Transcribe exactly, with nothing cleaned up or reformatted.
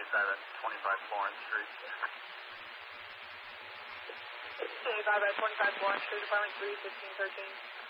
seventy-five at twenty-five Florence Street. seventy-five at twenty-five Florence Street, apartment three, fifteen thirteen.